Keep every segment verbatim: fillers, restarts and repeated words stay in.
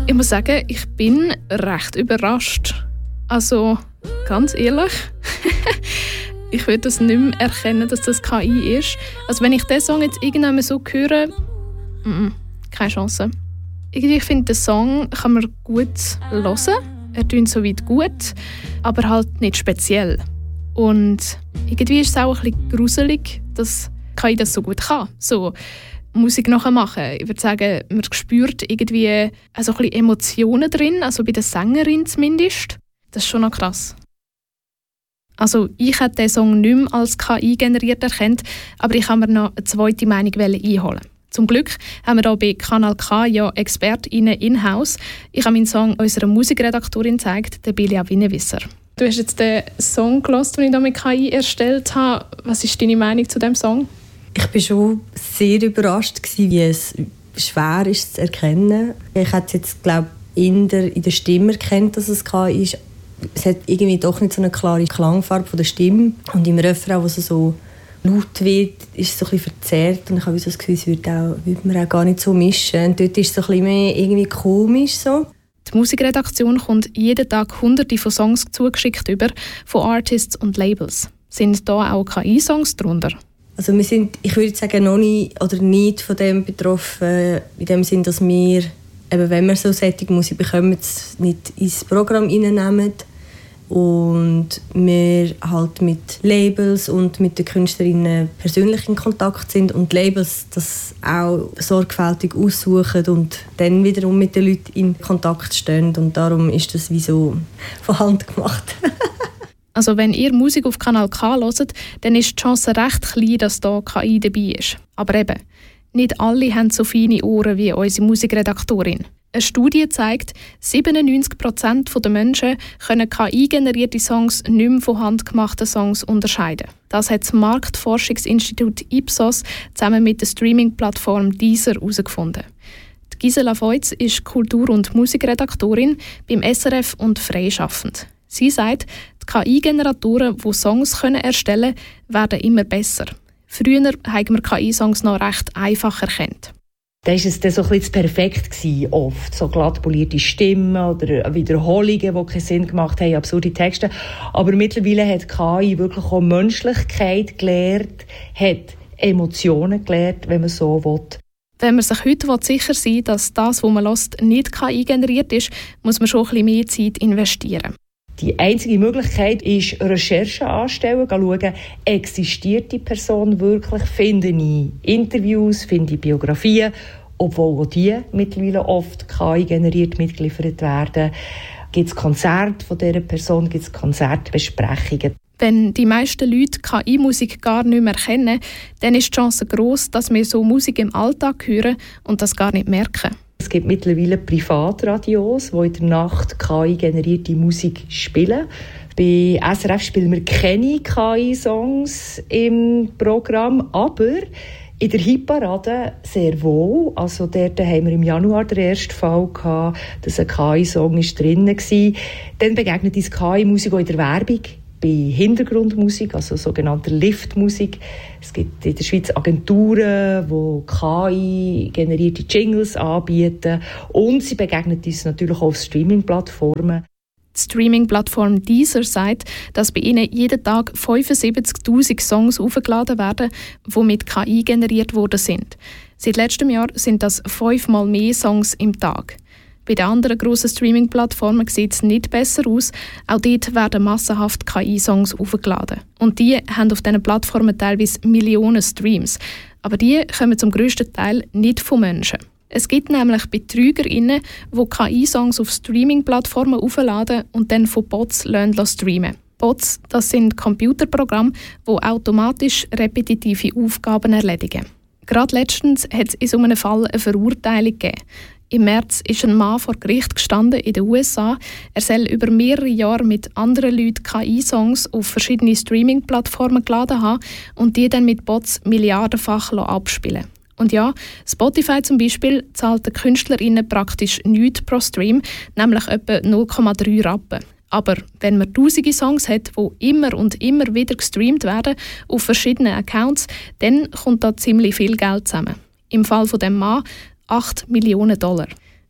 Ich muss sagen, ich bin recht überrascht. Also, ganz ehrlich, ich würde das nicht mehr erkennen, dass das K I ist. Also wenn ich diesen Song jetzt irgendwann so höre, mm, keine Chance. Irgendwie, ich finde, den Song kann man gut hören. Er tönt soweit gut, aber halt nicht speziell. Und irgendwie ist es auch ein bisschen gruselig, dass K I das so gut kann. So Musik nachmachen. Ich würde sagen, man spürt irgendwie also ein bisschen Emotionen drin, also bei der Sängerin zumindest. Das ist schon noch krass. Also ich hätte diesen Song nicht mehr als K I generiert erkannt, aber ich habe mir noch eine zweite Meinung einholen. Zum Glück haben wir hier bei Kanal K ja ExpertInnen in-house. Ich habe meinen Song unserer Musikredaktorin gezeigt, der Bilja Winnewisser. Du hast jetzt den Song gehört, den ich hier mit K I erstellt habe. Was ist deine Meinung zu diesem Song? Ich war schon sehr überrascht, wie es schwer ist zu erkennen. Ich hätte jetzt, glaube in der, in der Stimme erkannt, dass es K I ist. Es hat irgendwie doch nicht so eine klare Klangfarbe von der Stimme. Und im Refrain, wo es so laut wird, ist es so ein bisschen verzerrt. Und ich habe das Gefühl, es würde, auch, würde man auch gar nicht so mischen. Und dort ist es so ein bisschen mehr irgendwie komisch. So. Die Musikredaktion kommt jeden Tag hunderte von Songs zugeschickt über, von Artists und Labels. Sind da auch K I-Songs drunter? Also wir sind, ich würde sagen, noch nicht oder nicht von dem betroffen, in dem Sinn, dass wir, eben, wenn wir so solche Musik bekommen, es nicht ins Programm reinnehmen und wir halt mit Labels und mit den Künstlerinnen persönlich in Kontakt sind und die Labels das auch sorgfältig aussuchen und dann wiederum mit den Leuten in Kontakt stehen und darum ist das wie so von Hand gemacht. Also wenn ihr Musik auf Kanal K hört, dann ist die Chance recht klein, dass da K I dabei ist. Aber eben, nicht alle haben so feine Ohren wie unsere Musikredaktorin. Eine Studie zeigt, siebenundneunzig Prozent der Menschen können K I-generierte Songs nicht mehr von handgemachten Songs unterscheiden. Das hat das Marktforschungsinstitut Ipsos zusammen mit der Streaming-Plattform Deezer herausgefunden. Gisela Feutz ist Kultur- und Musikredaktorin beim S R F und freischaffend. Sie sagt, die K I-Generatoren, die Songs erstellen können, werden immer besser. Früher haben wir K I-Songs noch recht einfach erkannt. Da war es dann so ein bisschen perfekt gewesen, oft. So glatt polierte Stimmen oder Wiederholungen, die keinen Sinn gemacht haben, absurde Texte. Aber mittlerweile hat K I wirklich auch Menschlichkeit gelernt, hat Emotionen gelernt, wenn man so will. Wenn man sich heute sicher sein will, dass das, was man hört, nicht K I generiert ist, muss man schon ein bisschen mehr Zeit investieren. Die einzige Möglichkeit ist, Recherchen anstellen, schauen, existiert die Person wirklich, finde ich Interviews, finde ich Biografien, obwohl auch die mittlerweile oft K I generiert mitgeliefert werden. Gibt es Konzerte von dieser Person, gibt es Konzertbesprechungen. Wenn die meisten Leute K I-Musik gar nicht mehr kennen, dann ist die Chance gross, dass wir so Musik im Alltag hören und das gar nicht merken. Es gibt mittlerweile Privatradios, die in der Nacht K I-generierte Musik spielen. Bei S R F spielen wir keine K I-Songs im Programm, aber in der Hitparade sehr wohl. Also dort haben wir im Januar den ersten Fall gehabt, dass ein K I-Song drin war. Dann begegnet uns K I-Musik auch in der Werbung. Bei Hintergrundmusik, also sogenannter Liftmusik. Es gibt in der Schweiz Agenturen, die K I-generierte Jingles anbieten. Und sie begegnen uns natürlich auch auf Streaming-Plattformen. Die Streaming-Plattform Deezer sagt, dass bei ihnen jeden Tag fünfundsiebzigtausend Songs aufgeladen werden, die mit K I generiert worden sind. Seit letztem Jahr sind das fünfmal mehr Songs im Tag. Bei den anderen grossen Streaming-Plattformen sieht es nicht besser aus. Auch dort werden massenhaft K I-Songs aufgeladen. Und die haben auf diesen Plattformen teilweise Millionen Streams. Aber die kommen zum grössten Teil nicht von Menschen. Es gibt nämlich BetrügerInnen, die K I-Songs auf Streaming-Plattformen aufladen und dann von Bots streamen. Bots, das sind Computerprogramme, die automatisch repetitive Aufgaben erledigen. Gerade letztens hat es in so einem Fall eine Verurteilung gegeben. Im März ist ein Mann vor Gericht gestanden in den U S A. Er soll über mehrere Jahre mit anderen Leuten K I-Songs auf verschiedene Streaming-Plattformen geladen haben und die dann mit Bots milliardenfach abspielen. Und ja, Spotify zum Beispiel zahlt den KünstlerInnen praktisch nichts pro Stream, nämlich etwa null Komma drei Rappen. Aber wenn man tausende Songs hat, die immer und immer wieder gestreamt werden auf verschiedenen Accounts, dann kommt da ziemlich viel Geld zusammen. Im Fall von dem Mann acht Millionen Dollar.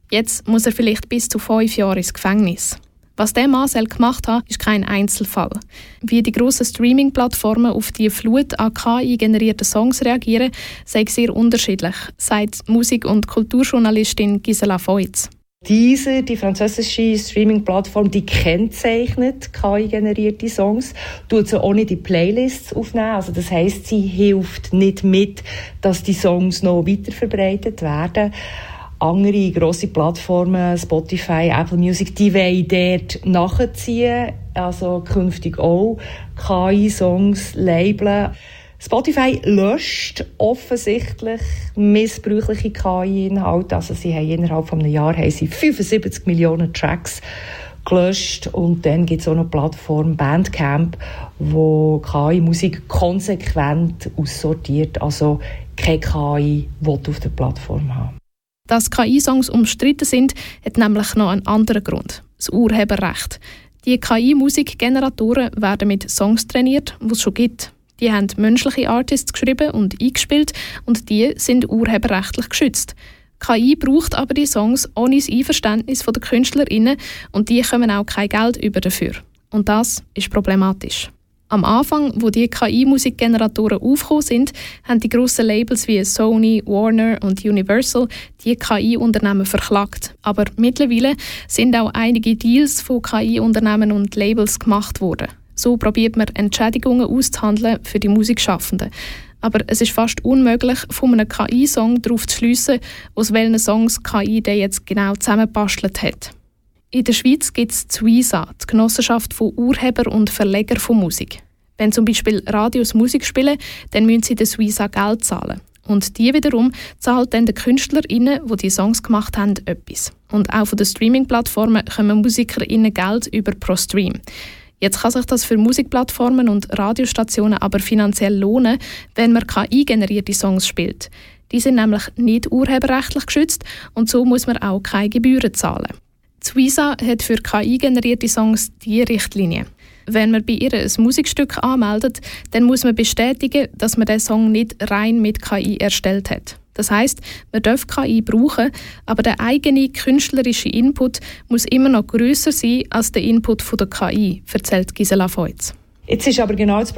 Jetzt muss er vielleicht bis zu fünf Jahre ins Gefängnis. Was der Mann gemacht hat, ist kein Einzelfall. Wie die grossen Streaming-Plattformen auf die Flut an K I-generierten Songs reagieren, sei sehr unterschiedlich, sagt Musik- und Kulturjournalistin Gisela Feutz. Diese, die französische Streaming-Plattform, die kennzeichnet K I-generierte Songs, tut sie auch nicht in Playlists aufnehmen. Also das heisst, sie hilft nicht mit, dass die Songs noch weiterverbreitet werden. Andere grosse Plattformen, Spotify, Apple Music, die wollen dort nachziehen, also künftig auch K I-Songs labeln. Spotify löscht offensichtlich missbräuchliche K I-Inhalte. Also sie haben innerhalb von einem Jahr haben sie fünfundsiebzig Millionen Tracks gelöscht. Und dann gibt es auch noch eine Plattform Bandcamp, wo K I-Musik konsequent aussortiert. Also keine K I will auf der Plattform haben. Dass K I-Songs umstritten sind, hat nämlich noch einen anderen Grund: das Urheberrecht. Die K I-Musikgeneratoren werden mit Songs trainiert, die es schon gibt. Die haben menschliche Artists geschrieben und eingespielt und die sind urheberrechtlich geschützt. K I braucht aber die Songs ohne das Einverständnis der KünstlerInnen und die kommen auch kein Geld über dafür. Und das ist problematisch. Am Anfang, wo die K I-Musikgeneratoren aufgekommen sind, haben die grossen Labels wie Sony, Warner und Universal die K I-Unternehmen verklagt. Aber mittlerweile sind auch einige Deals von K I-Unternehmen und Labels gemacht worden. So probiert man Entschädigungen auszuhandeln für die Musikschaffenden. Aber es ist fast unmöglich, von einem K I-Song darauf zu schliessen, aus welchen Songs K I der jetzt genau zusammengebastelt hat. In der Schweiz gibt es die SUISA, die Genossenschaft von Urheber und Verleger von Musik. Wenn zum Beispiel Radios Musik spielen, dann müssen sie der SUISA Geld zahlen. Und die wiederum zahlt dann den KünstlerInnen, die die Songs gemacht haben, etwas. Und auch von den Streaming-Plattformen kommen MusikerInnen Geld über pro Stream. Jetzt kann sich das für Musikplattformen und Radiostationen aber finanziell lohnen, wenn man K I-generierte Songs spielt. Die sind nämlich nicht urheberrechtlich geschützt und so muss man auch keine Gebühren zahlen. Die SUISA hat für K I-generierte Songs diese Richtlinie. Wenn man bei ihr ein Musikstück anmeldet, dann muss man bestätigen, dass man den Song nicht rein mit K I erstellt hat. Das heisst, man darf K I brauchen, aber der eigene künstlerische Input muss immer noch grösser sein als der Input von der K I, erzählt Gisela Feutz. Jetzt ist aber genau das